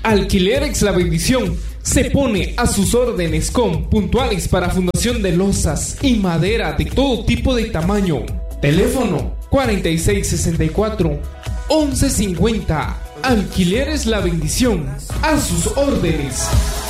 Alquileres La Bendición se pone a sus órdenes con puntuales para fundación de losas y madera de todo tipo de tamaño. Teléfono 4664-1150. Alquileres La Bendición, a sus órdenes.